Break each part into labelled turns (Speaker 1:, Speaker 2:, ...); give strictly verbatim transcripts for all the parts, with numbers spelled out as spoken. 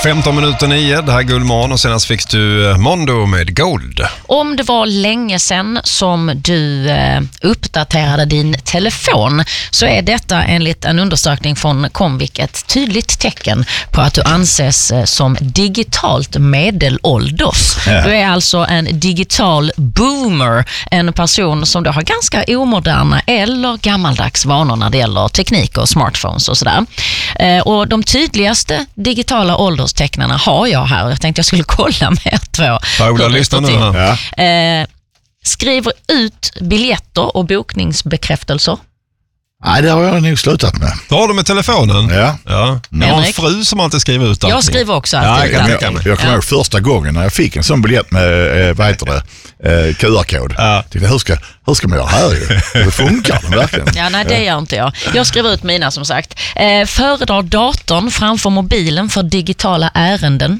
Speaker 1: femton minuter nio, det här är Guldmorgon och senast fick du Mondo med Gold.
Speaker 2: Om det var länge sedan som du eh, uppdaterade din telefon så är detta enligt en undersökning från Comvik ett tydligt tecken på att du anses eh, som digitalt medelålders. Ja. Du är alltså en digital boomer, en person som då har ganska omoderna eller gammaldags vanor när det gäller teknik och smartphones och sådär. Eh, och de tydligaste digitala ålderstecknarna har jag här. Jag tänkte jag skulle kolla med er två.
Speaker 1: Paula, lyssna nu här.
Speaker 2: Ja. Eh, skriver ut biljetter och bokningsbekräftelser.
Speaker 3: Nej, det har jag nog slutat med.
Speaker 1: Då har du med telefonen?
Speaker 3: Ja.
Speaker 1: ja. Jag har en fru som alltid skriver ut allting.
Speaker 2: Jag skriver också alltid
Speaker 1: ja, jag
Speaker 2: ut
Speaker 1: kan,
Speaker 2: allting.
Speaker 3: Jag, jag kommer ihåg ja. första gången när jag fick en sån biljett med, eh, vad heter det, eh, Q R-kod. Ja. Tänkte, hur, ska, hur ska man göra här ju? Det funkar den verkligen.
Speaker 2: Ja, nej, det gör inte jag. Jag skriver ut mina som sagt. Eh, föredrar datorn framför mobilen för digitala ärenden?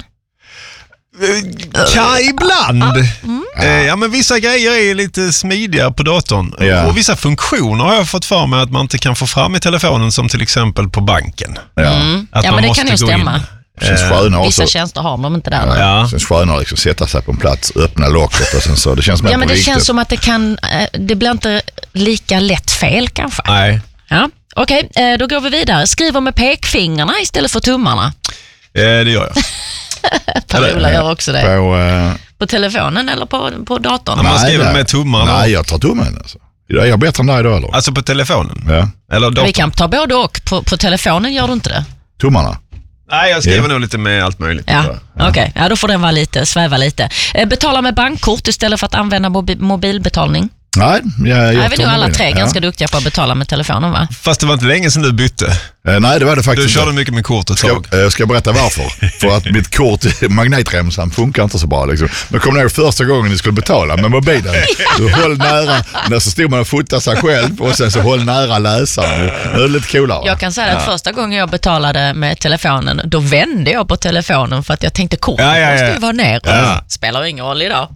Speaker 1: Ja, ibland. Mm. Eh, ja, men vissa grejer är lite smidiga på datorn. Ja. Och vissa funktioner har jag fått för mig att man inte kan få fram i telefonen, som till exempel på banken.
Speaker 2: Ja, mm.
Speaker 1: att
Speaker 2: ja
Speaker 1: man
Speaker 2: men det
Speaker 1: måste
Speaker 2: kan ju stämma.
Speaker 3: Eh,
Speaker 2: vissa tjänster har de inte där.
Speaker 3: Ja. Det känns skönare liksom sätta sig på en plats, öppna locket och sen så. Det känns mer
Speaker 2: ja, men
Speaker 3: på
Speaker 2: det
Speaker 3: riktigt.
Speaker 2: känns som att det kan, det blir inte lika lätt fel kanske.
Speaker 1: Nej.
Speaker 2: Ja. Okej, okay, då går vi vidare. Skriver med pekfingrarna istället för tummarna.
Speaker 1: Eh, det gör jag.
Speaker 2: Paula gör också det.
Speaker 3: På, uh...
Speaker 2: på telefonen eller på, på datorn?
Speaker 1: Man skriver med tummarna.
Speaker 3: Nej, jag tar tummen alltså. Jag är bättre än dig då, eller?
Speaker 1: Alltså på telefonen?
Speaker 3: Ja.
Speaker 1: Eller datorn?
Speaker 2: Vi kan ta både och. På, på telefonen gör du inte det?
Speaker 3: Tummarna?
Speaker 1: Nej, jag skriver ja. nog lite med allt möjligt.
Speaker 2: Ja, okej. Okay. Ja, då får den vara lite, sväva lite. Eh, betala med bankkort istället för att använda mobi- mobilbetalning?
Speaker 3: Nej, jag, jag
Speaker 2: Nej, vi är alla tre
Speaker 3: ja.
Speaker 2: ganska duktiga på att betala med telefonen, va?
Speaker 1: Fast det var inte länge sedan du bytte.
Speaker 3: Eh, nej, det var det faktiskt.
Speaker 1: Du körde inte. mycket med kort ett tag.
Speaker 3: Ska, eh, ska jag berätta varför? För att mitt kort, magnetremsan, funkar inte så bra. Liksom. Men kom ner första gången ni skulle betala med mobilen. Du höll nära, när så stod man och fotade sig själv och sen så höll nära läsaren. Det är lite coolare.
Speaker 2: Jag kan säga att
Speaker 1: ja.
Speaker 2: första gången jag betalade med telefonen, då vände jag på telefonen för att jag tänkte kortet ja, ja, ja. måste ju vara ner. Ja. Spelar ingen roll idag.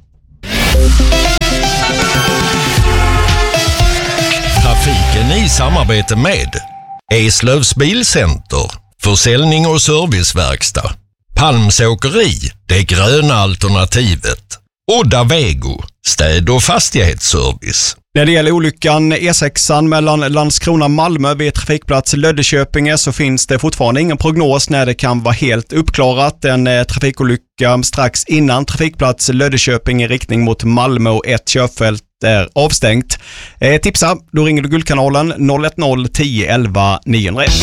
Speaker 4: Trafiken i samarbete med Eslövs Bilcenter, försäljning och serviceverkstad, Palmsåkeri, det gröna alternativet, Odda Vego, städ- och fastighetsservice.
Speaker 5: När det gäller olyckan E sex mellan Landskrona och Malmö vid trafikplats Löddeköpinge så finns det fortfarande ingen prognos när det kan vara helt uppklarat. En eh, trafikolycka strax innan trafikplats Löddeköpinge i riktning mot Malmö och ett körfält är avstängt. Eh, tipsa, då ringer du Guldkanalen noll ett noll tio elva niohundraett.